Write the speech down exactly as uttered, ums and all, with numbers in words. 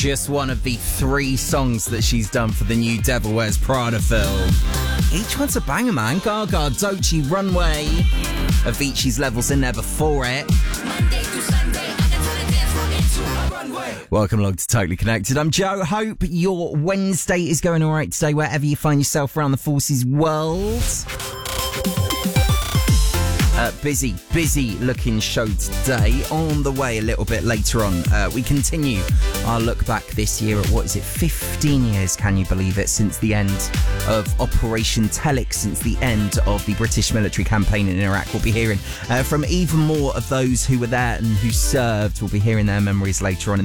just one of the three songs that she's done for the new Devil Wears Prada film. Each one's a banger, man. Gaga, Doechii, Runway. Avicii's Levels in there before it. Welcome along to Totally Connected. I'm Joe. Hope your Wednesday is going all right today, wherever you find yourself around the forces world. Uh, busy, busy looking show today. On the way a little bit later on, uh, we continue our look back this year at, what is it, fifteen years, can you believe it, since the end of Operation Telix, since the end of the British military campaign in Iraq. We'll be hearing uh, from even more of those who were there and who served. We'll be hearing their memories later on in